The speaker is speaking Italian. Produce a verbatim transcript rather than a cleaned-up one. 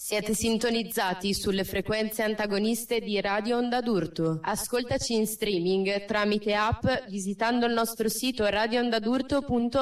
Siete sintonizzati sulle frequenze antagoniste di Radio Onda d'Urto. Ascoltaci in streaming tramite app visitando il nostro sito radio onda d'urto punto